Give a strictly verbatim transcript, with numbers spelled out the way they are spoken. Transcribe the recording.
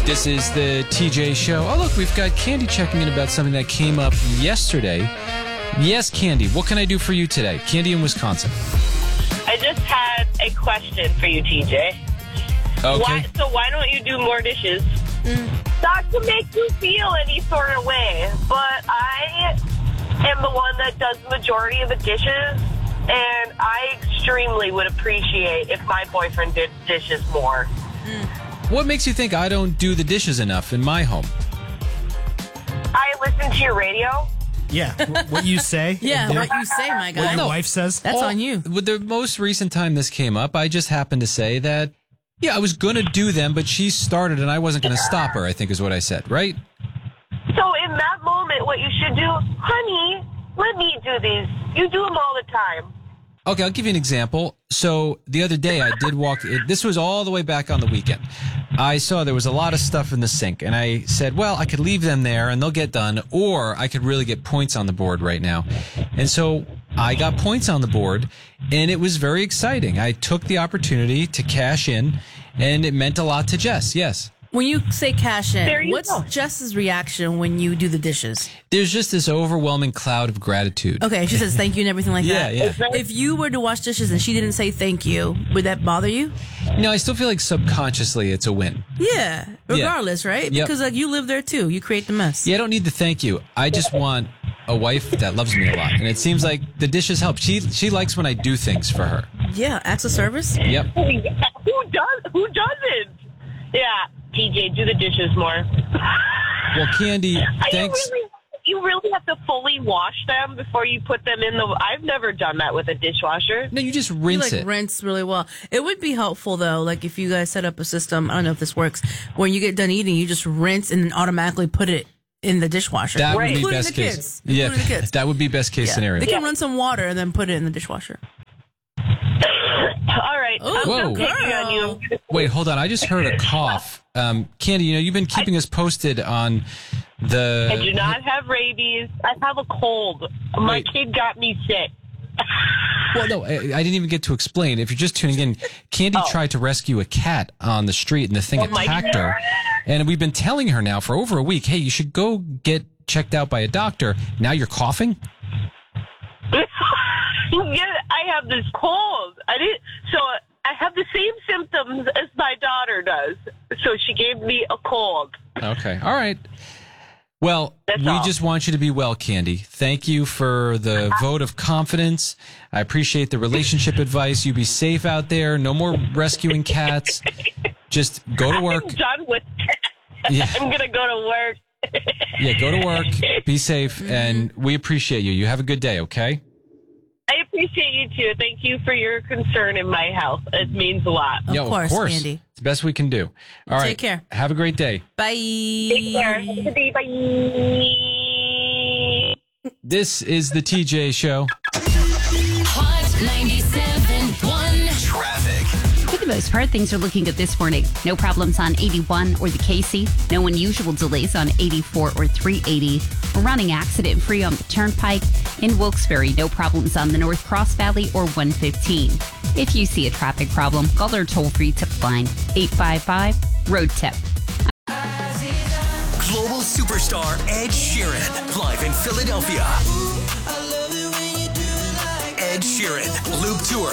This is the T J Show. Oh, look, we've got Candy checking in about something that came up yesterday. Yes, Candy, what can I do for you today? Candy in Wisconsin. I just had a question for you, T J. Okay. Why, so why don't you do more dishes? Mm. Not to make you feel any sort of way, but I am the one that does the majority of the dishes, and I extremely would appreciate if my boyfriend did dishes more. Mm. What makes you think I don't do the dishes enough in my home? I listen to your radio. Yeah, what you say. Yeah, what you say, my guy. What your No. wife says. That's Oh, on you. With the most recent time this came up, I just happened to say that, yeah, I was going to do them, but she started and I wasn't going to stop her, I think is what I said, right? So in that moment, what you should do, honey, let me do these. You do them all the time. Okay, I'll give you an example. So the other day I did walk, it, this was all the way back on the weekend. I saw there was a lot of stuff in the sink and I said, well, I could leave them there and they'll get done, or I could really get points on the board right now. And so I got points on the board and it was very exciting. I took the opportunity to cash in and it meant a lot to Jess. Yes. When you say cash There in, you what's go. Jess's reaction when you do the dishes? There's just this overwhelming cloud of gratitude. Okay, she says thank you and everything like Yeah, that. yeah. If you were to wash dishes and she didn't say thank you, would that bother you? No, I still feel like subconsciously it's a win. Yeah, regardless, right? Yep. Because like you live there too. You create the mess. Yeah, I don't need to thank you. I just want a wife that loves me a lot. And it seems like the dishes help. She she likes when I do things for her. Yeah, acts of service. Yep. Who does? Who doesn't? Yeah, T J, do the dishes more. Well, Candy, Are thanks. You really, you really have to fully wash them before you put them in the... I've never done that with a dishwasher. No, you just You rinse like it. rinse really well. It would be helpful though, like if you guys set up a system. I don't know if this works. When you get done eating, you just rinse and then automatically put it in the dishwasher. That would Right. be Including best the case. kids. Yeah, Including the kids. that would be best case Yeah. scenario. They can run some water and then put it in the dishwasher. All right, Oh, I'm Whoa. just picking on you. Wait, hold on. I just heard a cough. Um, Candy, you know, you've been keeping us posted on the... I do not have rabies. I have a cold. My Wait. kid got me sick. Well, no, I, I didn't even get to explain. If you're just tuning in, Candy tried to rescue a cat on the street, and the thing Oh, my attacked her. And we've been telling her now for over a week, hey, you should go get checked out by a doctor. Now you're coughing? Yeah, I have this cold. I didn't. So I have the same symptoms as my daughter does. So she gave me a cold. Okay. All right. Well, That's we all. just want you to be well, Candy. Thank you for the vote of confidence. I appreciate the relationship advice. You be safe out there. No more rescuing cats. Just go to work. I'm done with it. Yeah. I'm gonna go to work. Yeah, go to work. Be safe, and we appreciate you. You have a good day, okay? I appreciate you too. Thank you for your concern in my health. It means a lot. Of Yeah, course, of course. Andy. It's the best we can do. All right. Take care. Have a great day. Bye. Take care. Have a good day. Bye. This is the T J Show. Hot ninety-seven point one. Traffic. For the most part, things are looking good this morning. No problems on eighty-one or the Casey. No unusual delays on eighty-four or three eighty. We're running accident free on the Turnpike. In Wilkes-Barre, no problems on the North Cross Valley or one fifteen. If you see a traffic problem, call our toll-free tip line, eight five five, road tip. Global superstar Ed Sheeran, live in Philadelphia. Ed Sheeran, Loop Tour.